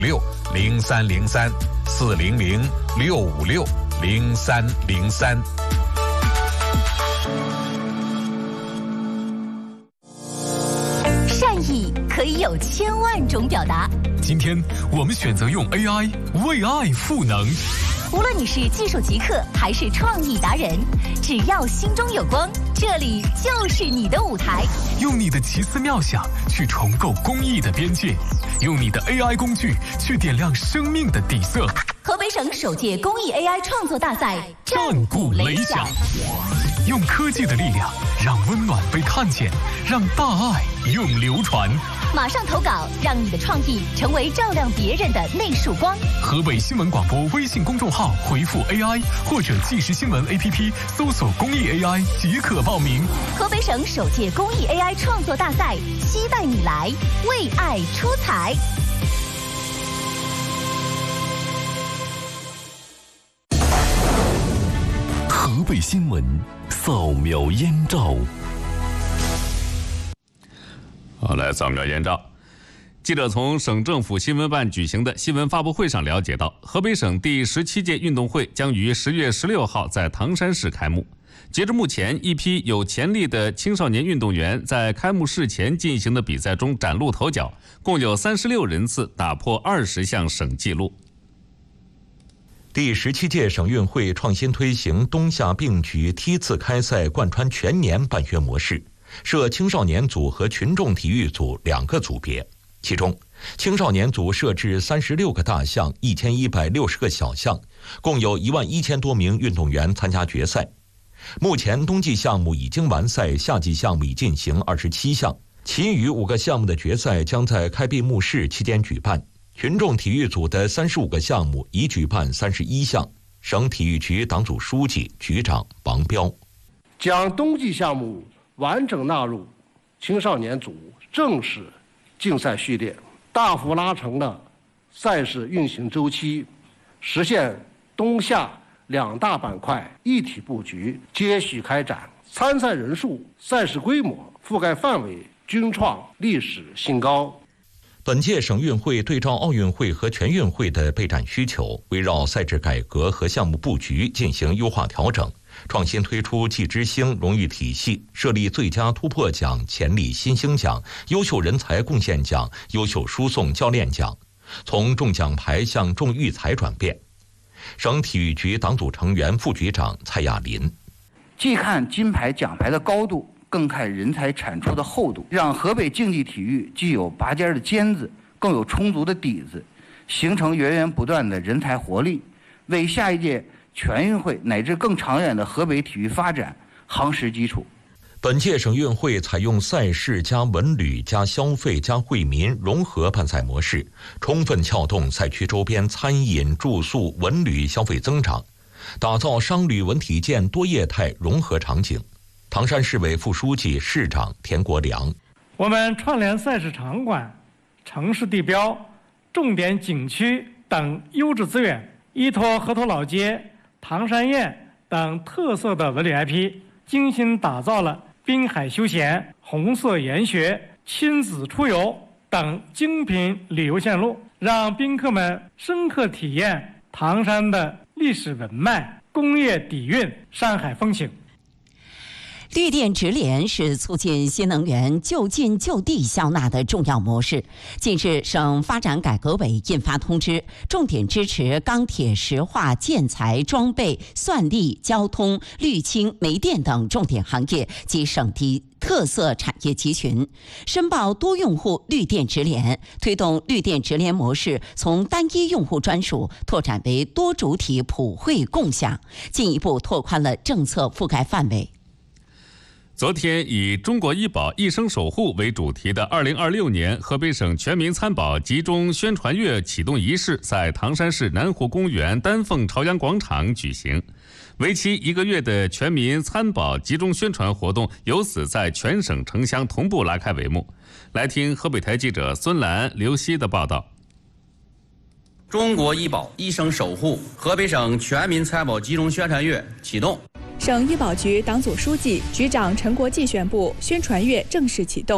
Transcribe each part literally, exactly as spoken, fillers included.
六零三零三四零零六五六零三零三。 善意可以有千万种表达。 今天我们选择用 A I 为爱赋能。 无论你是技术极客还是创意达人，只要心中有光，这里就是你的舞台。 用你的奇思妙想去重构公益的边界，用你的 A I 工具去点亮生命的底色。 河北省首届公益 A I 创作大赛战鼓擂响，用科技的力量让温暖被看见，让大爱永流传。 马上投稿，让你的创意成为照亮别人的那束光。 河北新闻广播微信公众号回复 A I 或者即时新闻 A P P 搜索公益 A I 即可报名。 河北省首届公益 A I 创作大赛，期待你来为爱出彩。 河北新闻扫描燕赵。 好，来扫描燕赵。记者从省政府新闻办举行的新闻发布会上了解到，河北省第十七届运动会将于十月十六号在唐山市开幕。截至目前，一批有潜力的青少年运动员在开幕式前进行的比赛中崭露头角，共有三十六人次打破二十项省纪录。 第十七届省运会创新推行冬夏并举梯次开赛贯穿全年办学模式，设青少年组和群众体育组两个组别，其中青少年组设置三十六个大项、一千一百六十个小项，共有一万一千多名运动员参加决赛。目前冬季项目已经完赛，夏季项目已进行二十七项，其余五个项目的决赛将在开闭幕式期间举办。群众体育组的三十五个项目已举办三十一项。省体育局党组书记、局长王彪将冬季项目完整纳入青少年组正式竞赛序列，大幅拉长了赛事运行周期，实现冬夏两大板块一体布局，接续开展。参赛人数、赛事规模、覆盖范围均创历史新高。 本届省运会对照奥运会和全运会的备战需求，围绕赛制改革和项目布局进行优化调整，创新推出季之星荣誉体系，设立最佳突破奖、潜力新星奖、优秀人才贡献奖、优秀输送教练奖，从重奖牌向重育才转变。省体育局党组成员、副局长蔡亚林： 既看金牌奖牌的高度，更看人才产出的厚度，让河北竞技体育既有拔尖的尖子，更有充足的底子，形成源源不断的人才活力，为下一届全运会乃至更长远的河北体育发展夯实基础。 本届省运会采用赛事加文旅加消费加惠民融合办赛模式，充分撬动赛区周边餐饮、住宿、文旅消费增长，打造商旅文体健多业态融合场景。唐山市委副书记、市长田国良： 我们串联赛事场馆、城市地标、重点景区等优质资源，依托河头老街、唐山堰等特色的文旅 I P， 精心打造了滨海休闲、红色研学、亲子出游等精品旅游线路，让宾客们深刻体验唐山的历史文脉、工业底蕴、山海风情。 绿电直联是促进新能源就近就地消纳的重要模式。近日，省发展改革委印发通知，重点支持钢铁、石化、建材、装备、算力、交通、绿氢、煤电等重点行业及省地特色产业集群，申报多用户绿电直联，推动绿电直联模式从单一用户专属拓展为多主体普惠共享，进一步拓宽了政策覆盖范围。 昨天以中国医保一生守护为主题的二零二六年河北省全民参保集中宣传月启动仪式在唐山市南湖公园丹凤朝阳广场举行。为期一个月的全民参保集中宣传活动由此在全省城乡同步拉开帷幕。来听河北台记者孙兰、刘希的报道。 中国医保一生守护河北省全民参保集中宣传月启动。 省医保局党组书记、局长陈国际宣布，宣传月正式启动。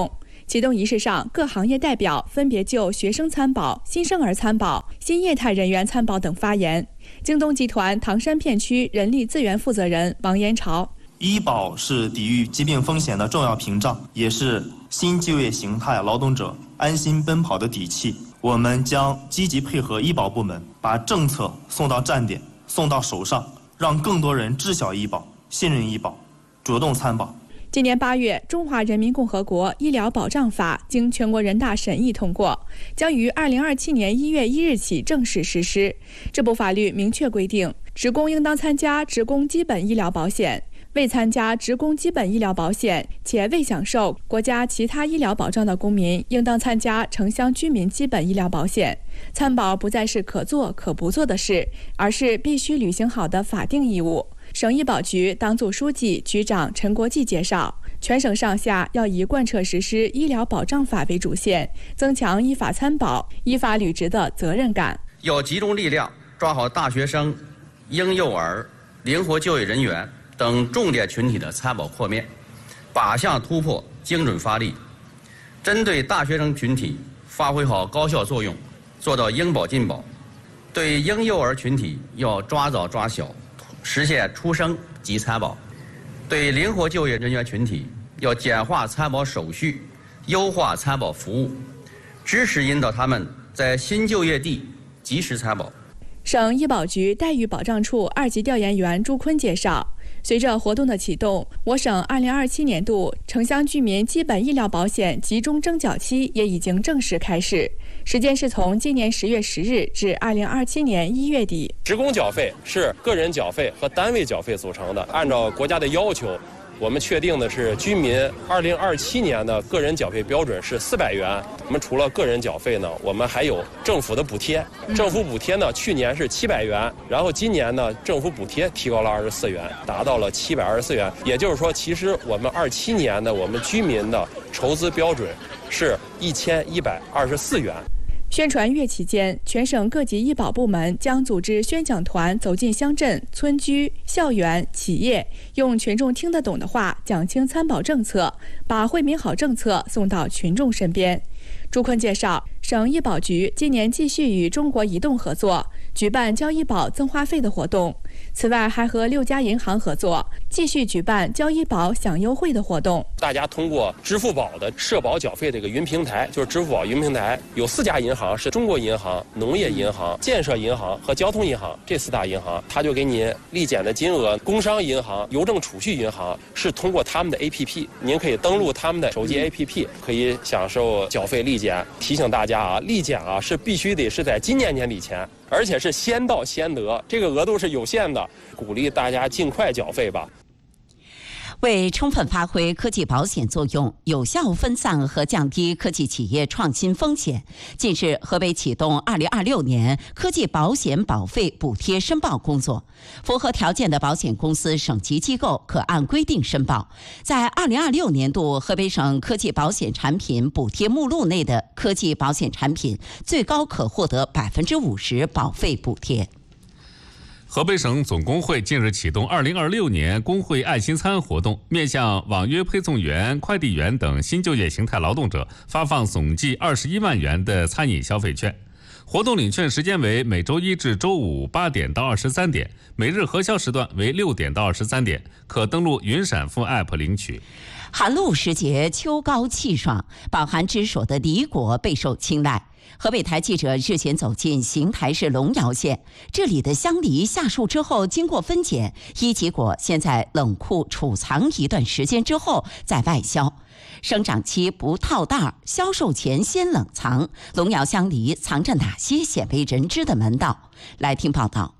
启动仪式上，各行业代表分别就学生参保、新生儿参保、新业态人员参保等发言。京东集团唐山片区人力资源负责人王延朝： 医保是抵御疾病风险的重要屏障，也是新就业形态劳动者安心奔跑的底气。我们将积极配合医保部门，把政策送到站点，送到手上，让更多人知晓医保、信任医保，主动参保。 今年八月，《中华人民共和国医疗保障法》经全国人大审议通过，将于二零二七年一月一日起正式实施。这部法律明确规定，职工应当参加职工基本医疗保险，未参加职工基本医疗保险且未享受国家其他医疗保障的公民，应当参加城乡居民基本医疗保险。参保不再是可做可不做的事，而是必须履行好的法定义务。省医保局党组书记、局长陈国际介绍，全省上下要以贯彻实施医疗保障法为主线，增强依法参保、依法履职的责任感。 要集中力量抓好大学生、婴幼儿、灵活就业人员等重点群体的参保扩面，靶向突破，精准发力。针对大学生群体发挥好高效作用，做到应保尽保；对婴幼儿群体要抓早抓小，实现出生即参保；对灵活就业人员群体要简化参保手续，优化参保服务，支持引导他们在新就业地及时参保。 省医保局待遇保障处二级调研员朱坤介绍，随着活动的启动，我省二零二七年度城乡居民基本医疗保险集中征缴期也已经正式开始，时间是从今年十月十日至二零二七年一月底。 职工缴费是个人缴费和单位缴费组成的，按照国家的要求，我们确定的是居民二零二七年的个人缴费标准是四百元。我们除了个人缴费呢，我们还有政府的补贴。政府补贴呢，去年是七百元，然后今年呢，政府补贴提高了二十四元，达到了七百二十四元。也就是说，其实我们二七年的我们居民的筹资标准是一千一百二十四元。 宣传月期间，全省各级医保部门将组织宣讲团走进乡镇、村居、校园、企业，用群众听得懂的话讲清参保政策，把惠民好政策送到群众身边。朱坤介绍，省医保局今年继续与中国移动合作，举办交医保增话费的活动。此外，还和六家银行合作，继续举办交医保享优惠的活动。 大家通过支付宝的社保缴费这个云平台，就是支付宝云平台，有四家银行是中国银行、农业银行、建设银行和交通银行这四大银行，它就给你立减的金额。工商银行、邮政储蓄银行是通过他们的 A P P， 您可以登录他们的手机 A P P， 可以享受缴费立减。提醒大家啊，立减啊是必须得是在今年年底前，而且是先到先得，这个额度是有限的，鼓励大家尽快缴费吧。 为充分发挥科技保险作用，有效分散和降低科技企业创新风险，近日河北启动二零二六年科技保险保费补贴申报工作，符合条件的保险公司、省级机构可按规定申报。在二零二六年度河北省科技保险产品补贴目录内的科技保险产品，最高可获得百分之五十保费补贴。 河北省总工会近日启动二零二六年工会爱心餐活动，面向网约配送员、快递员等新就业形态劳动者发放总计二十一万元的餐饮消费券。活动领券时间为每周一至周五八点到二十三点，每日核销时段为六点到二十三点，可登录云闪付 App 领取。 寒露时节，秋高气爽，饱含汁水的梨果备受青睐。河北台记者日前走进邢台市龙窑县，这里的香梨下树之后经过分拣，一级果先在冷库储藏一段时间之后再外销，生长期不套袋，销售前先冷藏。龙窑香梨藏着哪些鲜为人知的门道？来听报道。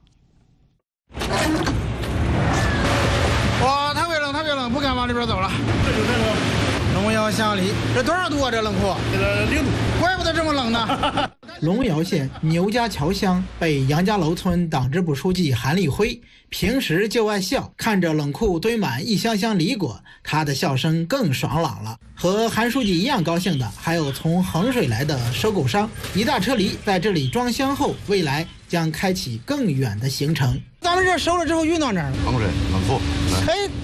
哇，特别冷，特别冷，不敢往里边走了。这就这个龙窑香梨，这多少度啊？这冷库？这个零度。怪不得这么冷呢。 龙窑县牛家桥乡北杨家楼村党支部书记韩立辉平时就爱笑，看着冷库堆满一箱箱梨果，他的笑声更爽朗了。和韩书记一样高兴的还有从衡水来的收购商，一大车梨在这里装箱后，未来将开启更远的行程。 咱们这收了之后运到哪儿？ 衡水冷库。 哎，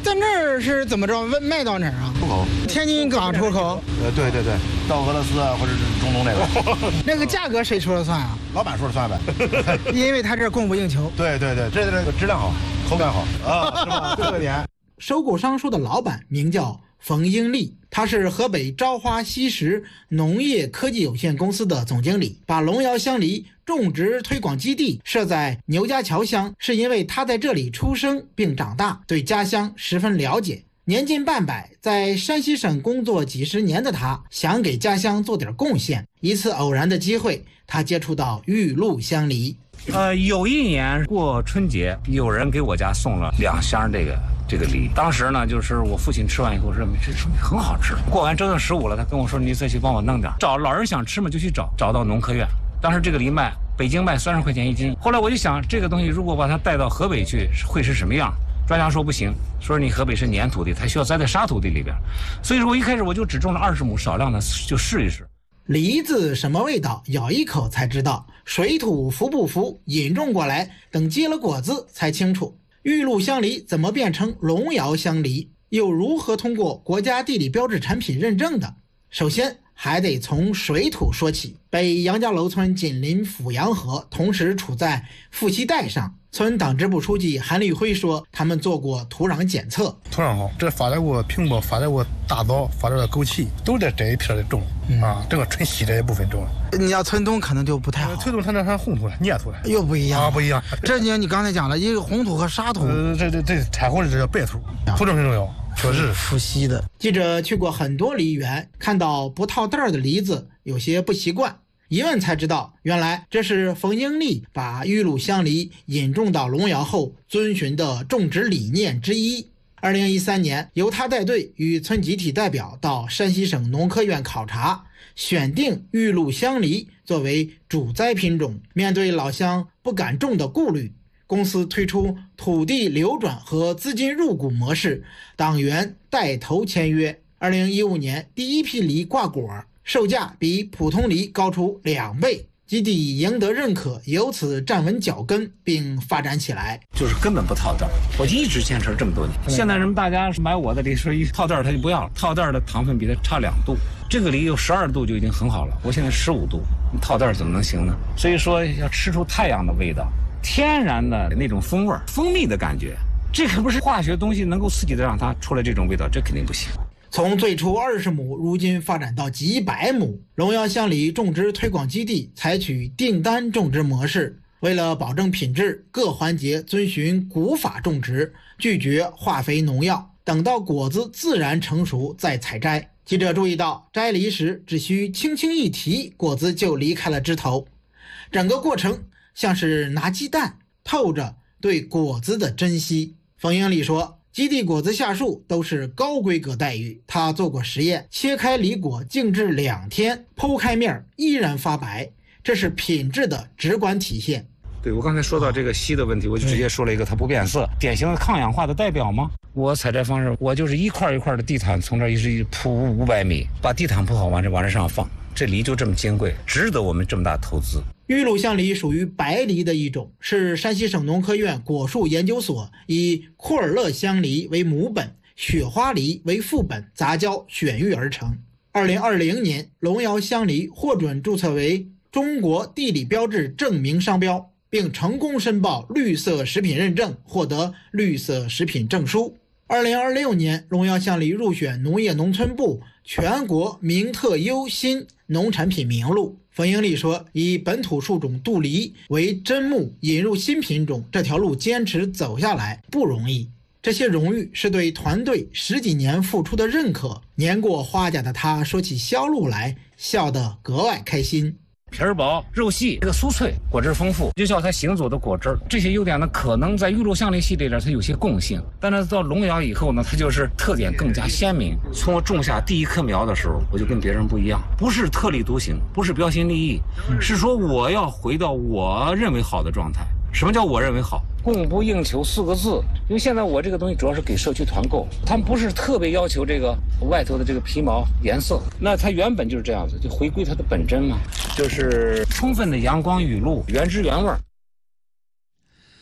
在那儿是怎么着卖到哪儿啊？ 出口， 天津港出口。 呃，对对对，到俄罗斯啊，或者是中东那个。 那个价格谁说了算啊？ 老板说了算呗。 因为他这供不应求。 对对对，这这个质量好，口感好啊，是吧？这个点。 收购商说的老板名叫冯英利，他是河北朝花夕拾农业科技有限公司的总经理，把龙窑香梨种植推广基地设在牛家桥乡，是因为他在这里出生并长大，对家乡十分了解。年近半百，在山西省工作几十年的他，想给家乡做点贡献。一次偶然的机会，他接触到玉露香梨。 呃，有一年过春节，有人给我家送了两箱这个这个梨。当时呢，就是我父亲吃完以后认为这东西很好吃。过完正月十五了，他跟我说：“你再去帮我弄点。”找老人想吃嘛，就去找，找到农科院。当时这个梨卖北京卖三十块钱一斤。后来我就想，这个东西如果把它带到河北去，会是什么样？专家说不行，说你河北是粘土地，它需要栽在沙土地里边。所以说我一开始我就只种了二十亩，少量的就试一试。 梨子什么味道？咬一口才知道，水土服不服，引种过来，等结了果子才清楚。玉露香梨怎么变成龙窑香梨？又如何通过国家地理标志产品认证的？首先还得从水土说起。北杨家楼村紧邻阜阳河，同时处在富硒带上。村党支部书记韩立辉说，他们做过土壤检测， 土壤好，这发展过平坡，发展过大枣，发展过枸杞，都在这一片里种、嗯、啊。这个纯西这一部分种了。 你要村东可能就不太好， 村东它那还红土了，粘土了， 又不一样啊，不一样。 这年你刚才讲了一个红土和沙土， 呃，这这这彩虹的这叫白土，土种很重要，确实富硒的。 记者去过很多梨园，看到不套袋的梨子，有些不习惯。一问才知道，原来这是冯英利把玉露香梨引种到龙窑后遵循的种植理念之一。二零一三年，由他带队与村集体代表到山西省农科院考察，选定玉露香梨作为主栽品种。面对老乡不敢种的顾虑，公司推出土地流转和资金入股模式，党员带头签约。二零一五年，第一批梨挂果，售价比普通梨高出两倍，基地赢得认可，由此站稳脚跟并发展起来。 就是根本不套袋，我一直坚持这么多年。现在人们大家买我的梨，说一套袋他就不要了，套袋的糖分比它差两度，这个梨有十二度就已经很好了，我现在十五度，你套袋怎么能行呢？所以说要吃出太阳的味道，天然的那种风味，蜂蜜的感觉，这可不是化学东西能够刺激的让它出来这种味道，这肯定不行。 从最初二十亩，如今发展到几百亩。龙窑香梨种植推广基地采取订单种植模式，为了保证品质，各环节遵循古法种植，拒绝化肥农药，等到果子自然成熟再采摘。记者注意到，摘梨时只需轻轻一提，果子就离开了枝头，整个过程像是拿鸡蛋，透着对果子的珍惜。冯英利说，基地果子下树都是高规格待遇，他做过实验，切开梨果静置两天，剖开面依然发白，这是品质的直观体现。 对，我刚才说到这个硒的问题，我就直接说了一个它不变色，典型的抗氧化的代表吗？我采摘方式，我就是一块一块的地毯，从这一直铺五百米，把地毯铺好，往这往这上放，这梨就这么金贵，值得我们这么大投资。 玉露香梨属于白梨的一种，是山西省农科院果树研究所以库尔勒香梨为母本，雪花梨为副本杂交选育而成。二零二零年，龙窑香梨获准注册为中国地理标志证明商标，并成功申报绿色食品认证，获得绿色食品证书。二零二六年，龙窑香梨入选农业农村部全国名特优新农产品名录。冯英利说，以本土树种杜梨为砧木引入新品种，这条路坚持走下来不容易。这些荣誉是对团队十几年付出的认可。年过花甲的他说起销路来，笑得格外开心。 皮儿薄肉细，这个酥脆，果汁丰富，就叫它行走的果汁。这些优点呢，可能在玉露香梨系列里它有些共性，但是到龙窑以后呢，它就是特点更加鲜明。从我种下第一棵苗的时候，我就跟别人不一样，不是特立独行，不是标新立异，是说我要回到我认为好的状态。什么叫我认为好？供不应求四个字。因为现在我这个东西主要是给社区团购，他们不是特别要求这个外头的这个皮毛颜色，那它原本就是这样子，就回归它的本真嘛，就是充分的阳光雨露，原汁原味。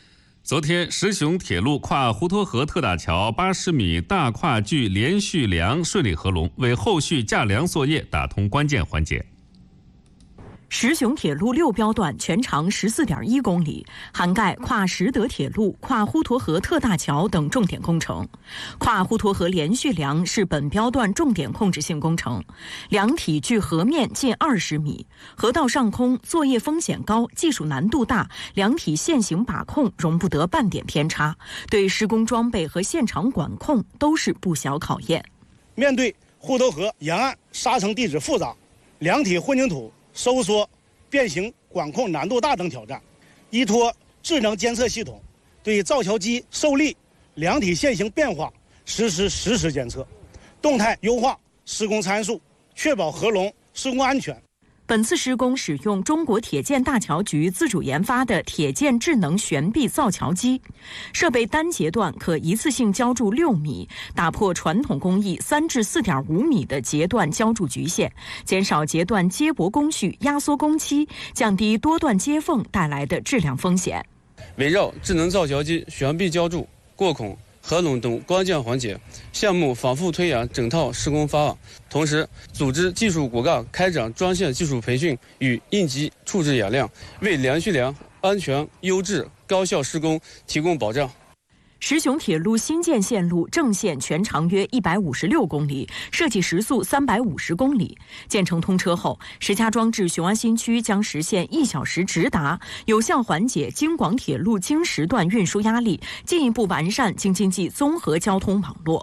昨天，石雄铁路跨滹沱河特大桥八十米大跨距连续梁顺利合龙，为后续架梁作业打通关键环节。 石雄铁路六标段全长十四点一公里，涵盖跨实德铁路、跨滹沱河特大桥等重点工程。跨滹沱河连续梁是本标段重点控制性工程，梁体距河面近二十米，河道上空作业风险高，技术难度大，梁体限行把控容不得半点偏差，对施工装备和现场管控都是不小考验。 面对滹沱河沿岸沙层地质复杂、梁体混凝土收缩、变形管控难度大等挑战，依托智能监测系统，对造桥基受力、梁体线形变化实施实时监测，动态优化施工参数，确保合龙施工安全。 本次施工使用中国铁建大桥局自主研发的铁建智能悬臂造桥机，设备单节段可一次性浇筑六米，打破传统工艺三至四点五米的节段浇筑局限，减少节段接驳工序、压缩工期，降低多段接缝带来的质量风险。 围绕智能造桥机悬臂浇筑、过孔、合拢等关键环节，项目反复推演整套施工方案，同时组织技术骨干开展专项技术培训与应急处置演练，为连续梁安全、优质、高效施工提供保障。 石雄铁路新建线路正线全长约一百五十六公里，设计时速三百五十公里。建成通车后，石家庄至雄安新区将实现一小时直达，有效缓解京广铁路京石段运输压力，进一步完善京津冀综合交通网络。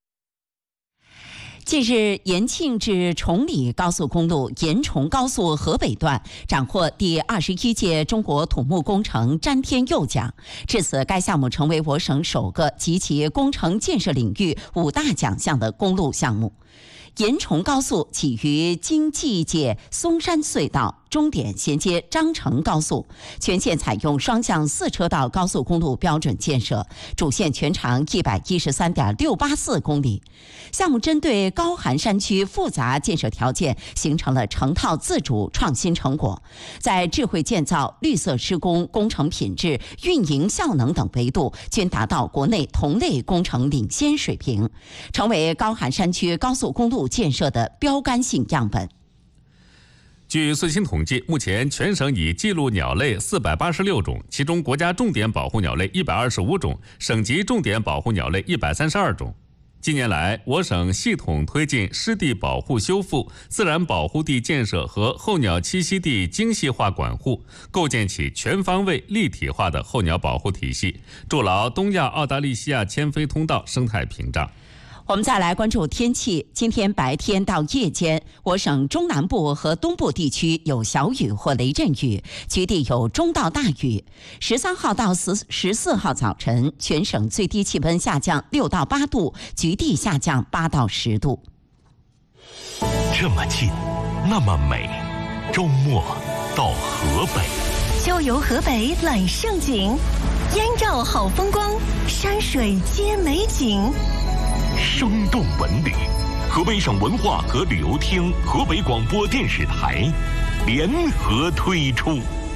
近日，延庆至崇礼高速公路延崇高速河北段斩获第二十一届中国土木工程詹天佑奖，至此该项目成为我省首个集齐工程建设领域五大奖项的公路项目。延崇高速起于京冀界松山隧道，终点衔接张成高速，全线采用双向四车道高速公路标准建设，主线全长一百一十三点六八四公里。项目针对高寒山区复杂建设条件，形成了成套自主创新成果，在智慧建造、绿色施工、工程品质、运营效能等维度均达到国内同类工程领先水平，成为高寒山区高速公路建设的标杆性样本。 据最新统计，目前全省已记录鸟类四百八十六种，其中国家重点保护鸟类一百二十五种，省级重点保护鸟类一百三十二种。近年来，我省系统推进湿地保护修复、自然保护地建设和候鸟栖息地精细化管护，构建起全方位立体化的候鸟保护体系，筑牢东亚澳大利西亚迁飞通道生态屏障。 我们再来关注天气。今天白天到夜间，我省中南部和东部地区有小雨或雷阵雨，局地有中到大雨。十三号到十十四号早晨，全省最低气温下降六到八度，局地下降八到十度。 这么近，那么美，周末到河北， 郊游河北揽胜景，燕赵好风光，山水皆美景。 生动文旅，河北省文化和旅游厅、河北广播电视台联合推出。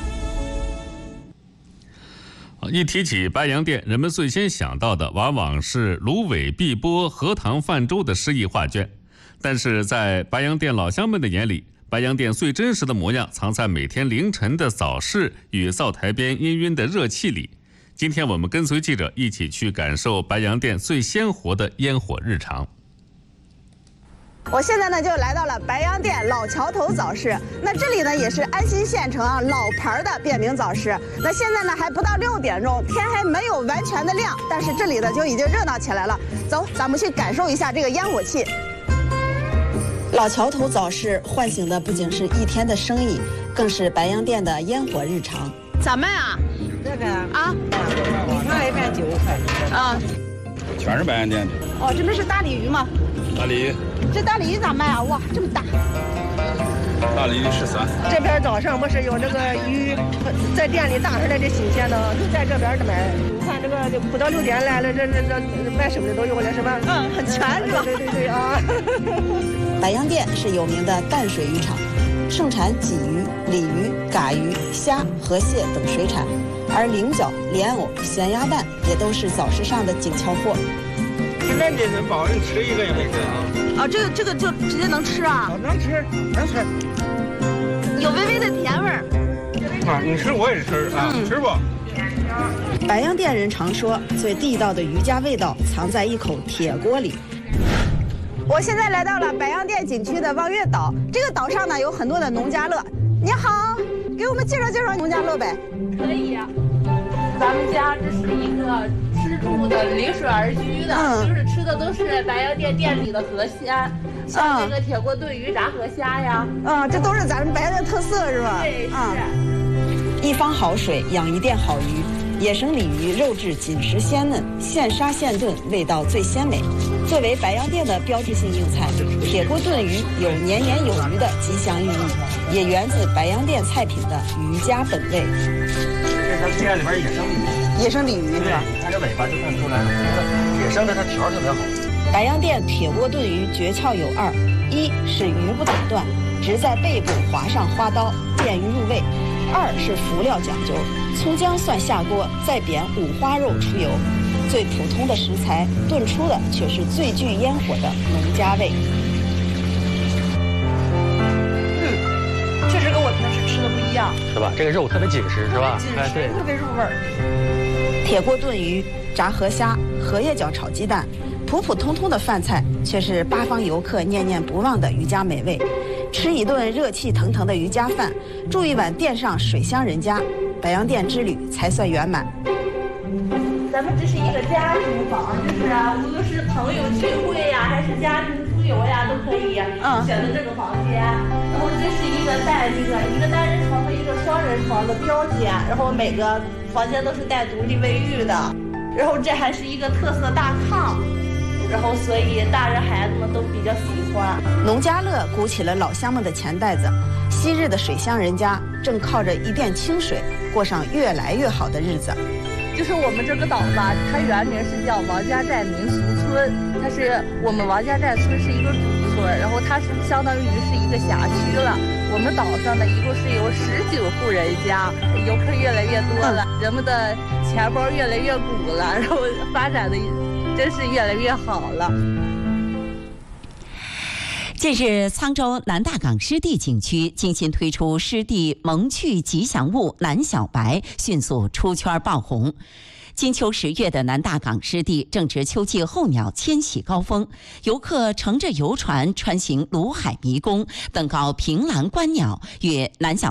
一提起白洋淀，人们最先想到的往往是芦苇碧波、荷塘泛舟的诗意画卷，但是在白洋淀老乡们的眼里，白洋淀最真实的模样藏在每天凌晨的早市与灶台边氤氲的热气里。今天我们跟随记者一起去感受白洋淀最鲜活的烟火日常。 我现在呢就来到了白洋淀老桥头早市，那这里呢也是安新县城啊老牌的便民早市。那现在呢还不到六点钟，天还没有完全的亮，但是这里呢就已经热闹起来了。走，咱们去感受一下这个烟火气。老桥头早市唤醒的不仅是一天的生意，更是白洋淀的烟火日常。咋卖啊？这个啊，那一边九块啊， 全是白洋淀的。 哦，这边是大鲤鱼吗？ 大鲤鱼。 这大鲤鱼咋卖啊？哇，这么大！ 大鲤鱼十三。 这边早上不是有这个鱼在店里打出来的新鲜的，就在这边的买。你看这个不到六点来了，这这这卖什么的都有了，是吧？嗯，很全是吧？对对对啊。白洋淀是有名的淡水渔场。 盛产鲫鱼、鲤鱼、嘎鱼、虾、河蟹等水产，而菱角、莲藕、咸鸭蛋也都是早市上的紧俏货。 现在这是保证吃一个也没事啊。 啊，这个这个就直接能吃啊？ 能吃，能吃， 有微微的甜味儿。 啊，你吃我也吃啊，嗯、吃不？ 白洋淀人常说，最地道的渔家味道藏在一口铁锅里。 我现在来到了白洋淀景区的望月岛，这个岛上呢有很多的农家乐。你好，给我们介绍介绍农家乐呗。 可以呀、啊，咱们家这是一个吃住的临水而居的，嗯、就是吃的都是白洋淀店里的河鲜，像那个铁锅炖鱼、炸河虾呀。 啊、嗯，这都是咱们白洋淀特色是吧？ 对，是。 嗯、一方好水养一店好鱼。野生鲤鱼肉质紧实鲜嫩，现杀现炖，味道最鲜美。作为白洋淀的标志性硬菜，铁锅炖鱼有年年有余的吉祥寓意，也源自白洋淀菜品的渔家本味。 这咱们店里边野生鲤鱼， 野生鲤鱼是吧？ 你看这尾巴就看出来了，野生的它条特别好。 白洋淀铁锅炖鱼诀窍有二：一是鱼不打断，只在背部划上花刀，便于入味；二是辅料讲究。葱姜蒜下锅，再煸五花肉出油，最普通的食材炖出的却是最具烟火的农家味。 嗯，确实跟我平时吃的不一样， 是吧？这个肉特别紧实，是吧？ 哎，对，特别入味儿。 铁锅炖鱼、炸河虾、荷叶饺炒鸡蛋，普普通通的饭菜，却是八方游客念念不忘的渔家美味。吃一顿热气腾腾的渔家饭，住一晚店上水乡人家。白洋淀之旅才算圆满。 咱们这是一个家庭房，就是啊，无论是朋友聚会呀、啊，还是家庭出游呀、啊，都可以嗯选择这个房间。然后这是一个带这个一个单人床和一个双人床的标间，然后每个房间都是带独立卫浴的。然后这还是一个特色大炕，然后所以大人孩子们都比较喜欢。 农家乐鼓起了老乡们的钱袋子，昔日的水乡人家正靠着一店清水，过上越来越好的日子。 就是我们这个岛吧，它原名是叫王家寨民俗村，它是我们王家寨村是一个主村，然后它是相当于是一个辖区了。我们岛上呢，一共是有十九户人家，游客越来越多了，人们的钱包越来越鼓了，然后发展的真是越来越好了。 近日，沧州南大港湿地景区精心推出湿地萌趣吉祥物南小白，迅速出圈爆红。金秋十月的南大港湿地正值秋季候鸟迁徙高峰，游客乘着游船穿行鲁海迷宫，登高凭栏观鸟，与南小